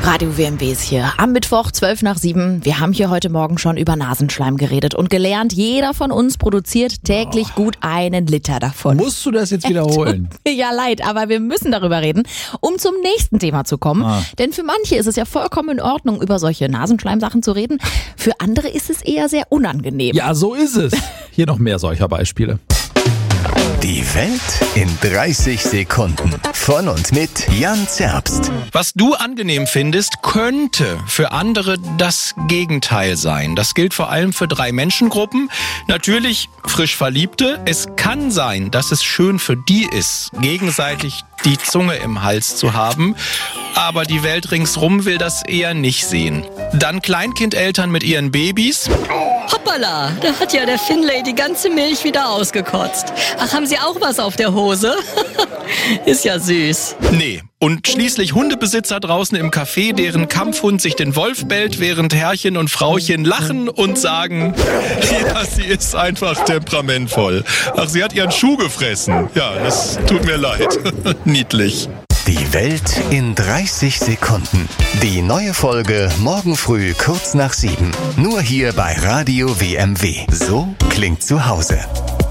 Radio WMW ist hier am Mittwoch 6:55. Wir haben hier heute Morgen schon über Nasenschleim geredet und gelernt, jeder von uns produziert täglich gut 1 Liter davon. Musst du das jetzt wiederholen? Tut mir ja leid, aber wir müssen darüber reden, um zum nächsten Thema zu kommen. Denn für manche ist es ja vollkommen in Ordnung, über solche Nasenschleimsachen zu reden. Für andere ist es eher sehr unangenehm. Ja, so ist es. Hier noch mehr solcher Beispiele. Die Welt in 30 Sekunden. Von und mit Jan Zerbst. Was du angenehm findest, könnte für andere das Gegenteil sein. Das gilt vor allem für 3 Menschengruppen. Natürlich frisch Verliebte. Es kann sein, dass es schön für die ist, gegenseitig die Zunge im Hals zu haben. Aber die Welt ringsrum will das eher nicht sehen. Dann Kleinkindeltern mit ihren Babys. Hoppala, da hat ja der Finlay die ganze Milch wieder ausgekotzt. Ach, haben Sie auch was auf der Hose? Ist ja süß. Nee. Und schließlich Hundebesitzer draußen im Café, deren Kampfhund sich den Wolf bellt, während Herrchen und Frauchen lachen und sagen, ja, sie ist einfach temperamentvoll. Ach, sie hat ihren Schuh gefressen. Ja, das tut mir leid. Niedlich. Die Welt in 30 Sekunden. Die neue Folge morgen früh kurz nach 7. Nur hier bei Radio WMW. So klingt zu Hause.